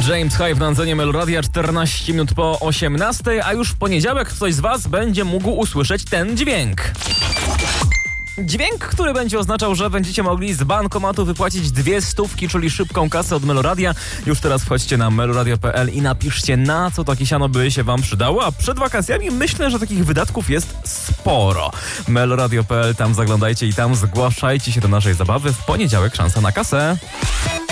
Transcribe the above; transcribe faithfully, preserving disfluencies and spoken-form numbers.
James Hype na antenie Meloradia, czternaście minut po osiemnastej, a już w poniedziałek ktoś z Was będzie mógł usłyszeć ten dźwięk. Dźwięk, który będzie oznaczał, że będziecie mogli z bankomatu wypłacić dwie stówki, czyli szybką kasę od Meloradia. Już teraz wchodźcie na meloradio kropka p l i napiszcie, na co takie siano by się Wam przydało, a przed wakacjami myślę, że takich wydatków jest sporo. meloradio kropka p l, tam zaglądajcie i tam zgłaszajcie się do naszej zabawy. W poniedziałek szansa na kasę.